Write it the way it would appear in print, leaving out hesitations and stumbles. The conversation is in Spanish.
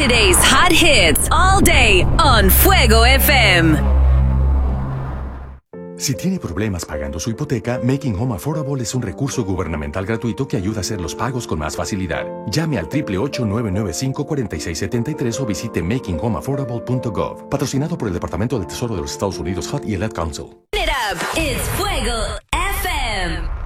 Today's hot hits all day on Fuego FM. Si tiene problemas pagando su hipoteca, Making Home Affordable es un recurso gubernamental gratuito que ayuda a hacer los pagos con más facilidad. Llame al 888-995-4673 o visite makinghomeaffordable.gov. Patrocinado por el Departamento del Tesoro de los Estados Unidos, HUD y el Ad Council. It up, it's Fuego FM.